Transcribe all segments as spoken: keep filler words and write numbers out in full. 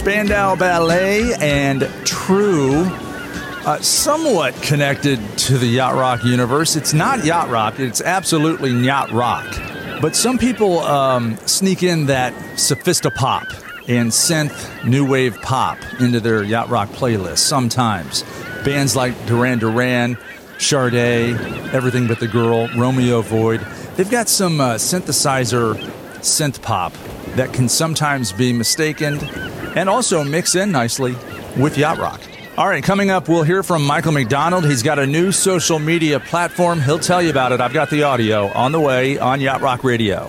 Spandau Ballet and True, uh, somewhat connected to the Yacht Rock universe. It's not Yacht Rock, it's absolutely Yacht Rock. But some people um, sneak in that sophistopop and synth new wave pop into their Yacht Rock playlist sometimes. Bands like Duran Duran, Sade, Everything But the Girl, Romeo Void, they've got some uh, synthesizer synth pop that can sometimes be mistaken and also mix in nicely with Yacht Rock. All right, coming up, we'll hear from Michael McDonald. He's got a new social media platform. He'll tell you about it. I've got the audio on the way on Yacht Rock Radio.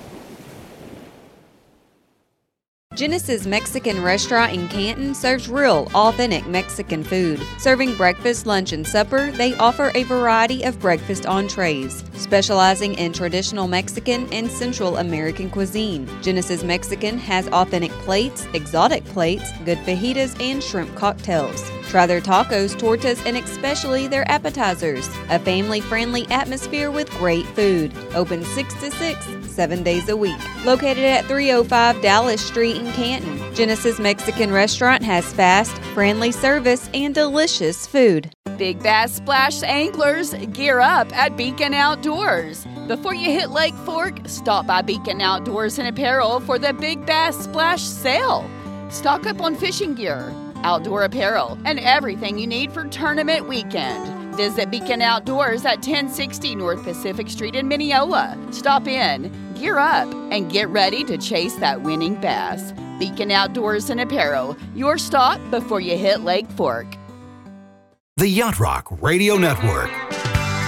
Genesis Mexican Restaurant in Canton serves real, authentic Mexican food. Serving breakfast, lunch, and supper, they offer a variety of breakfast entrees, specializing in traditional Mexican and Central American cuisine. Genesis Mexican has authentic plates, exotic plates, good fajitas, and shrimp cocktails. Try their tacos, tortas, and especially their appetizers. A family-friendly atmosphere with great food. Open six to six, seven days a week. Located at three oh five Dallas Street in Canton, Genesis Mexican Restaurant has fast, friendly service and delicious food. Big Bass Splash anglers, gear up at Beacon Outdoors. Before you hit Lake Fork, stop by Beacon Outdoors and Apparel for the Big Bass Splash sale. Stock up on fishing gear, outdoor apparel, and everything you need for tournament weekend. Visit Beacon Outdoors at ten sixty North Pacific Street in Mineola. Stop in, gear up, and get ready to chase that winning bass. Beacon Outdoors and Apparel, your stop before you hit Lake Fork. The Yacht Rock Radio Network.